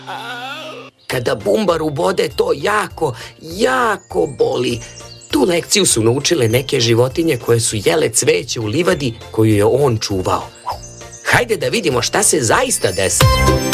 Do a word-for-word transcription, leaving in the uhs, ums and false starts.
Kada bumbar ubode, to jako, jako boli. Tu lekciju su naučile neke životinje koje su jele cveće u livadi koju je on čuvao. Hajde da vidimo šta se zaista desilo.